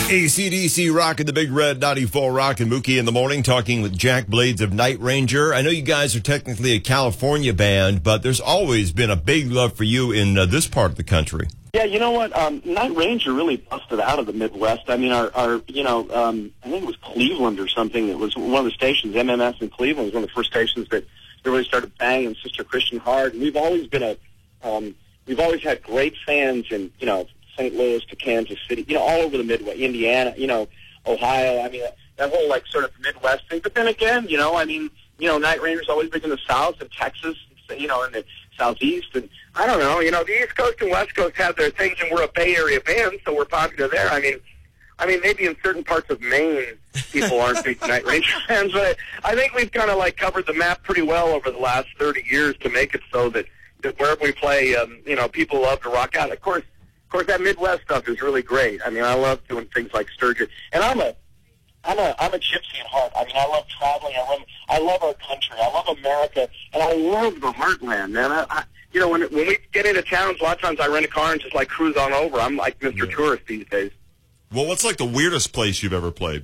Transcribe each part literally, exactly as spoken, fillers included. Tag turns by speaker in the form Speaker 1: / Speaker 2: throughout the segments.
Speaker 1: A C D C rocking the Big Red ninety-four Rock and Mookie in the morning, talking with Jack Blades of Night Ranger. I know you guys are technically a California band, but there's always been a big love for you in uh, this part of the country.
Speaker 2: Yeah, you know what? Um, Night Ranger really busted out of the Midwest. I mean, our, our you know, um, I think it was Cleveland or something. It was one of the stations, M M S in Cleveland, was one of the first stations that really started banging Sister Christian hard. And we've always been a, um, we've always had great fans in, you know, Saint Louis to Kansas City, you know, all over the Midwest, Indiana, you know, Ohio. I mean, that whole, like, sort of Midwest thing. But then again, you know, I mean, you know, Night Ranger's always been in the South and Texas, you know, and the Southeast. And I don't know, you know, the East Coast and West Coast have their things, and we're a Bay Area band, so we're popular there. I mean, I mean, maybe in certain parts of Maine, people aren't big Night Ranger fans, but I think we've kind of, like, covered the map pretty well over the last thirty years to make it so that, that wherever we play, um, you know, people love to rock out. Of course, Of course, that Midwest stuff is really great. I mean, I love doing things like Sturgis, and I'm a, I'm a, I'm a gypsy at heart. I mean, I love traveling. I love, I love our country. I love America, and I love the heartland, man. I, I, you know, when when we get into towns, a lot of times I rent a car and just like cruise on over. I'm like Mister
Speaker 1: Yeah.
Speaker 2: Tourist these days.
Speaker 1: Well, what's like the weirdest place you've ever played?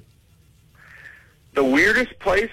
Speaker 2: The weirdest place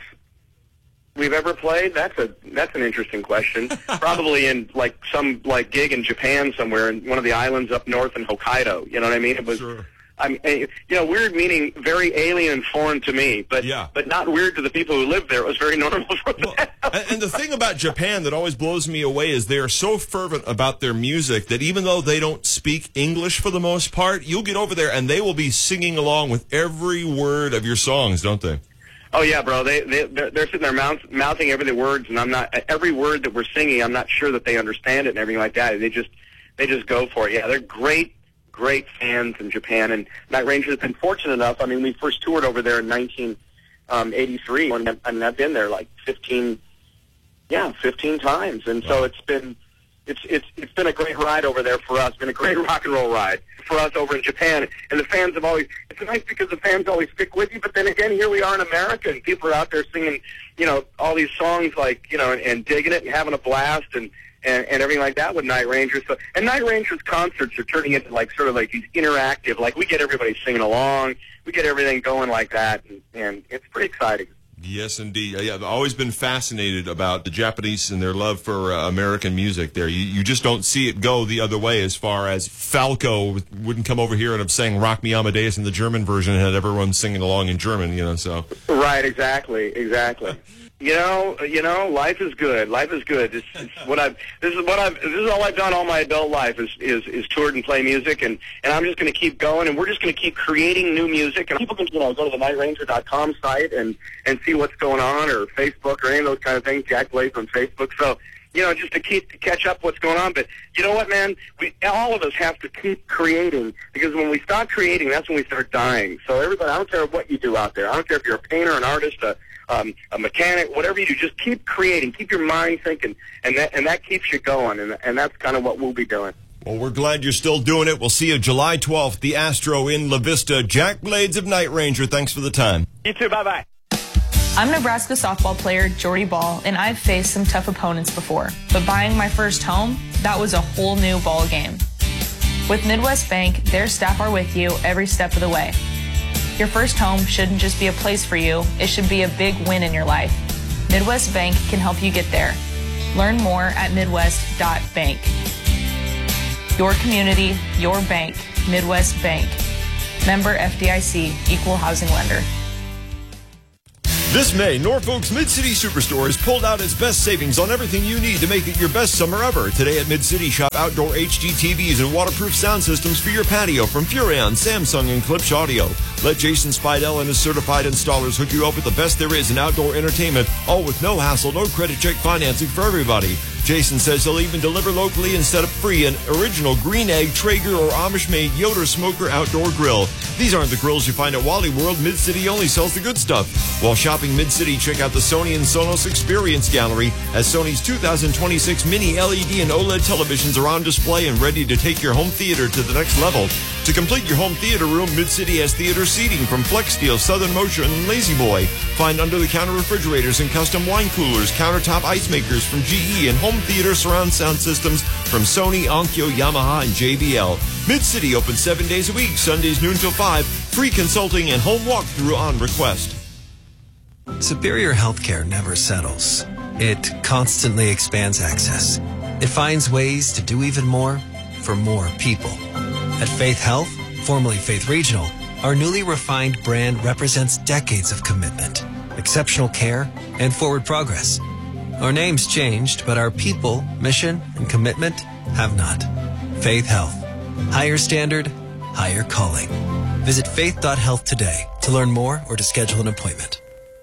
Speaker 2: we've ever played? That's a that's an interesting question. Probably in like some like gig in Japan somewhere, in one of the islands up north in Hokkaido. You know what I mean? It was,
Speaker 1: Sure.
Speaker 2: I mean, you know, weird meaning very alien and foreign to me, but
Speaker 1: Yeah.
Speaker 2: but not weird to the people who lived there. It was very normal for them.
Speaker 1: Well, and and the thing about Japan that always blows me away is they are so fervent about their music that even though they don't speak English for the most part, you'll get over there and they will be singing along with every word of your songs, don't they?
Speaker 2: Oh yeah, bro. They they they're, they're sitting there mouth, mouthing every the words, and I'm not every word that we're singing. I'm not sure that they understand it and everything like that. They just they just go for it. Yeah, they're great, great fans in Japan. And Night Ranger has been fortunate enough. I mean, we first toured over there in nineteen eighty-three, and I mean, I've been there like fifteen, yeah, fifteen times, and so it's been. It's it's it's been a great ride over there for us. Been a great rock and roll ride for us over in Japan. And the fans have always. It's nice because the fans always stick with you. But then again, here we are in America, and people are out there singing, you know, all these songs like, you know, and, and digging it and having a blast and, and and everything like that with Night Ranger. So and Night Ranger's concerts are turning into like sort of like these interactive. Like we get everybody singing along, we get everything going like that, and, and it's pretty exciting.
Speaker 1: Yes, indeed. Yeah, I've always been fascinated about the Japanese and their love for uh, American music there. You, you just don't see it go the other way as far as Falco wouldn't come over here and have sang Rock Me Amadeus in the German version and had everyone singing along in German, you know, so.
Speaker 2: Right, exactly, exactly. You know, you know, life is good. Life is good. This is what I've. This is what I've. This is all I've done all my adult life is is, is toured and play music, and, and I'm just going to keep going, and we're just going to keep creating new music. And people can, you know, go to the night ranger dot com site and and see what's going on, or Facebook, or any of those kind of things. Jack Blades on Facebook. So, you know, just to keep to catch up what's going on. But you know what, man? We all of us have to keep creating, because when we stop creating, that's when we start dying. So everybody, I don't care what you do out there. I don't care if you're a painter, an artist, a Um, a mechanic, whatever you do, just keep creating, keep your mind thinking, and that and that keeps you going, and and that's kind of what we'll be doing.
Speaker 1: Well, we're glad you're still doing it. We'll see you July twelfth, the Astro in La Vista. Jack Blades of Night Ranger, thanks for the time.
Speaker 2: You too, bye-bye.
Speaker 3: I'm Nebraska softball player Jordy Ball, and I've faced some tough opponents before, but buying my first home, that was a whole new ball game. With Midwest Bank, their staff are with you every step of the way. Your first home shouldn't just be a place for you, it should be a big win in your life. Midwest Bank can help you get there. Learn more at midwest dot bank. Your community, your bank, Midwest Bank. Member F D I C, Equal Housing Lender.
Speaker 1: This May, Norfolk's Mid-City Superstore has pulled out its best savings on everything you need to make it your best summer ever. Today at Mid-City, shop outdoor H D T Vs and waterproof sound systems for your patio from Furrion, Samsung, and Klipsch Audio. Let Jason Spidell and his certified installers hook you up with the best there is in outdoor entertainment, all with no hassle, no credit check financing for everybody. Jason says he'll even deliver locally and set up free an original Green Egg, Traeger, or Amish-made Yoder Smoker outdoor grill. These aren't the grills you find at Wally World. Mid-City only sells the good stuff. While shopping Mid-City, check out the Sony and Sonos Experience Gallery, as Sony's two thousand twenty-six mini L E D and OLED televisions are on display and ready to take your home theater to the next level. To complete your home theater room, Mid-City has theater seating from Flex Steel, Southern Motion, and Lazy Boy. Find under-the-counter refrigerators and custom wine coolers, countertop ice makers from G E, and home theater surround sound systems from Sony, Onkyo, Yamaha, and J B L. Mid-City open seven days a week, Sundays noon till five. Free consulting and home walkthrough on request.
Speaker 4: Superior Healthcare never settles. It constantly expands access. It finds ways to do even more for more people. At Faith Health, formerly Faith Regional, our newly refined brand represents decades of commitment, exceptional care, and forward progress. Our name's changed, but our people, mission, and commitment have not. Faith Health. Higher standard, higher calling. Visit faith dot health today to learn more or to schedule an appointment.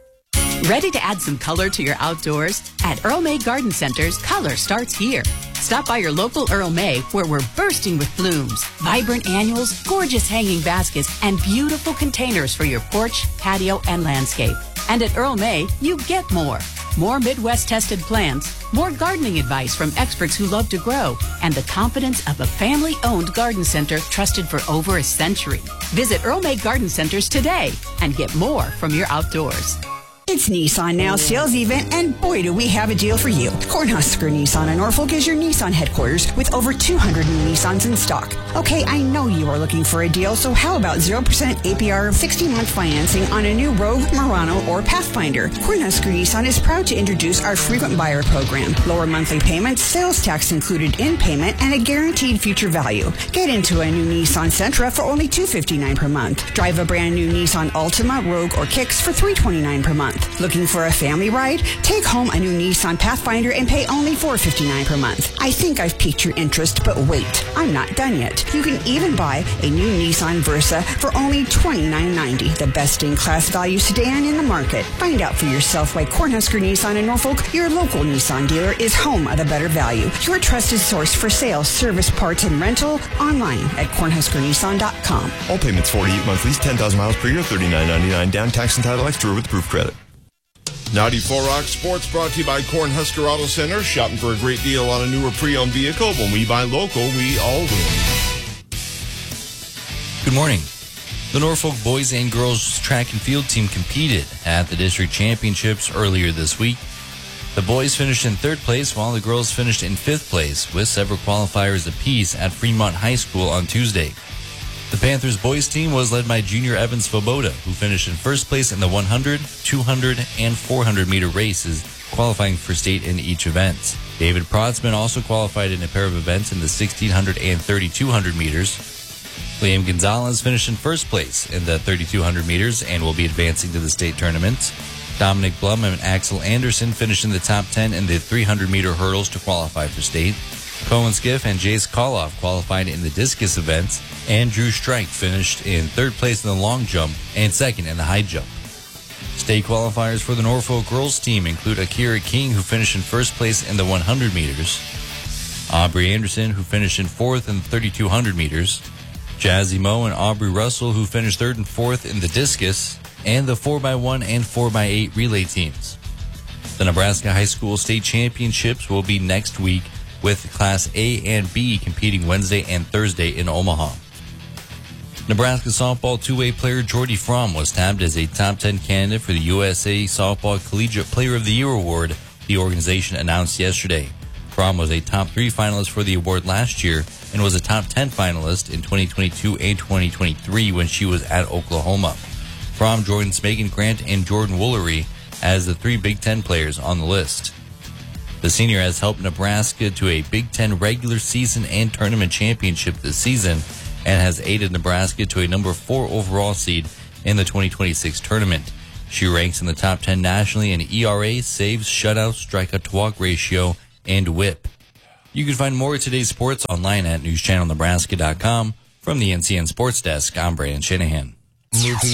Speaker 5: Ready to add some color to your outdoors? At Earl May Garden Centers, color starts here. Stop by your local Earl May, where we're bursting with blooms, vibrant annuals, gorgeous hanging baskets, and beautiful containers for your porch, patio, and landscape. And at Earl May, you get more. More Midwest-tested plants, more gardening advice from experts who love to grow, and the confidence of a family-owned garden center trusted for over a century. Visit Earl May Garden Centers today and get more from your outdoors.
Speaker 6: It's Nissan Now sales event, and boy, do we have a deal for you. Cornhusker Nissan in Norfolk is your Nissan headquarters with over two hundred new Nissans in stock. Okay, I know you are looking for a deal, so how about zero percent A P R sixty-month financing on a new Rogue, Murano, or Pathfinder? Cornhusker Nissan is proud to introduce our frequent buyer program. Lower monthly payments, sales tax included in payment, and a guaranteed future value. Get into a new Nissan Sentra for only two hundred fifty-nine dollars per month. Drive a brand new Nissan Altima, Rogue, or Kicks for three hundred twenty-nine dollars per month. Looking for a family ride? Take home a new Nissan Pathfinder and pay only four hundred fifty-nine dollars per month. I think I've piqued your interest, but wait, I'm not done yet. You can even buy a new Nissan Versa for only twenty-nine ninety, the best-in-class value sedan in the market. Find out for yourself why Cornhusker Nissan in Norfolk, your local Nissan dealer, is home of the better value. Your trusted source for sales, service, parts, and rental online at cornhusker nissan dot com.
Speaker 1: All payments forty-eight monthlies, ten thousand miles per year, thirty-nine ninety-nine down, tax and title extra with proof credit. ninety-four Rock Sports brought to you by Cornhusker Auto Center. Shopping for a great deal on a newer pre-owned vehicle. When we buy local, we all win.
Speaker 7: Good morning. The Norfolk boys and girls track and field team competed at the district championships earlier this week. The boys finished in third place while the girls finished in fifth place with several qualifiers apiece at Fremont High School on Tuesday. The Panthers boys team was led by junior Evan Svoboda, who finished in first place in the one hundred, two hundred, and four hundred meter races, qualifying for state in each event. David Protzman also qualified in a pair of events in the sixteen hundred and thirty-two hundred meters. Liam Gonzalez finished in first place in the thirty-two hundred meters and will be advancing to the state tournament. Dominic Blum and Axel Anderson finished in the top ten in the three hundred meter hurdles to qualify for state. Cohen Skiff and Jace Koloff qualified in the discus events, and Drew Strike finished in third place in the long jump and second in the high jump. State qualifiers for the Norfolk girls team include Akira King, who finished in first place in the one hundred meters, Aubrey Anderson, who finished in fourth in the thirty-two hundred meters, Jazzy Moe and Aubrey Russell, who finished third and fourth in the discus, and the four by one and four by eight relay teams. The Nebraska High School State Championships will be next week, with Class A and B competing Wednesday and Thursday in Omaha. Nebraska softball two-way player Jordy Fromm was tabbed as a top ten candidate for the U S A Softball Collegiate Player of the Year award, the organization announced yesterday. Fromm was a top three finalist for the award last year and was a top ten finalist in twenty twenty-two and twenty twenty-three when she was at Oklahoma. Fromm joins Megan Grant and Jordan Woolery as the three Big Ten players on the list. The senior has helped Nebraska to a Big Ten regular season and tournament championship this season and has aided Nebraska to a number four overall seed in the twenty twenty-six tournament. She ranks in the top ten nationally in E R A, saves, shutouts, strikeout to walk ratio, and whip. You can find more of today's sports online at news channel nebraska dot com. From the N C N Sports Desk, I'm Brandon Shanahan.
Speaker 8: Moving